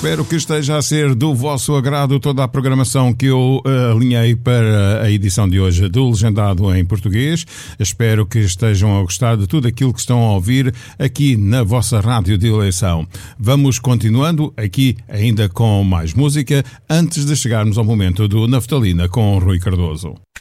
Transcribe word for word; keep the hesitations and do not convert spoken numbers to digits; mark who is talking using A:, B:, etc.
A: Espero que esteja a ser do vosso agrado toda a programação que eu uh, alinhei para a edição de hoje do Legendado em Português. Espero que estejam a gostar de tudo aquilo que estão a ouvir aqui na vossa rádio de eleição. Vamos continuando aqui ainda com mais música antes de chegarmos ao momento do Naftalina com Rui Cardoso.